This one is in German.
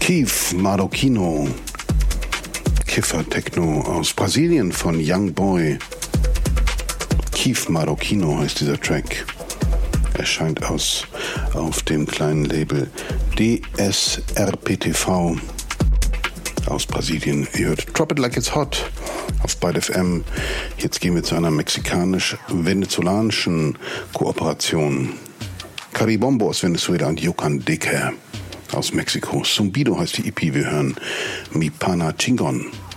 Keith Marocchino, Kiffer-Techno aus Brasilien von Young Boy. Keith Marocchino heißt dieser Track. Erscheint auf dem kleinen Label DSRPTV aus Brasilien. Ihr hört Drop It Like It's Hot auf Byte FM. Jetzt gehen wir zu einer mexikanisch-venezolanischen Kooperation. Caribombo aus Venezuela und Yucan Decker aus Mexiko. Zumbido heißt die EP. Wir hören Mi Pana Chingon.